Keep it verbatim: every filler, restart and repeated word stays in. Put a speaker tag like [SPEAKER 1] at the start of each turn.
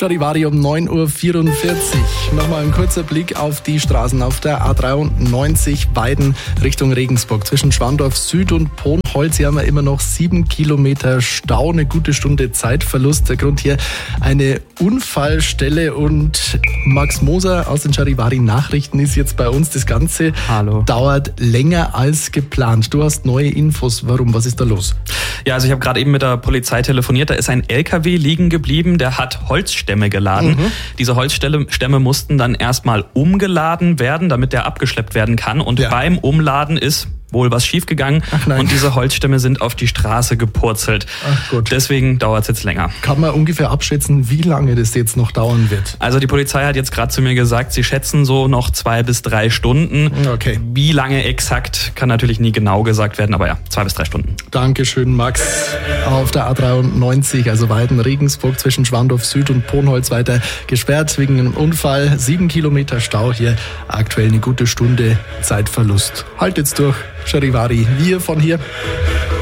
[SPEAKER 1] Charivari um neun Uhr vierundvierzig. Nochmal ein kurzer Blick auf die Straßen auf der A dreiundneunzig Weiden Richtung Regensburg. Zwischen Schwandorf Süd und Ponholz hier haben wir immer noch sieben Kilometer Stau, eine gute Stunde Zeitverlust. Der Grund hier eine Unfallstelle und Max Moser aus den Charivari Nachrichten ist jetzt bei uns. Das Ganze
[SPEAKER 2] Hallo.
[SPEAKER 1] Dauert länger als geplant. Du hast neue Infos. Warum? Was ist da los?
[SPEAKER 2] Ja, also ich habe gerade eben mit der Polizei telefoniert. Da ist ein L K W liegen geblieben, der hat Holzstämme geladen. Mhm. Diese Holzstämme mussten dann erstmal umgeladen werden, damit der abgeschleppt werden kann. Und ja. beim Umladen ist wohl was schiefgegangen und diese Holzstämme sind auf die Straße gepurzelt.
[SPEAKER 1] Ach Gott.
[SPEAKER 2] Deswegen dauert es jetzt länger.
[SPEAKER 1] Kann man ungefähr abschätzen, wie lange das jetzt noch dauern wird?
[SPEAKER 2] Also die Polizei hat jetzt gerade zu mir gesagt, sie schätzen so noch zwei bis drei Stunden.
[SPEAKER 1] Okay.
[SPEAKER 2] Wie lange exakt, kann natürlich nie genau gesagt werden, aber ja, zwei bis drei Stunden.
[SPEAKER 1] Dankeschön, Max. Auf der A dreiundneunzig, also Weiden-Regensburg zwischen Schwandorf Süd und Ponholz weiter gesperrt wegen einem Unfall. Sieben Kilometer Stau hier, aktuell eine gute Stunde Zeitverlust. Haltet's durch. Charivari, wir von hier.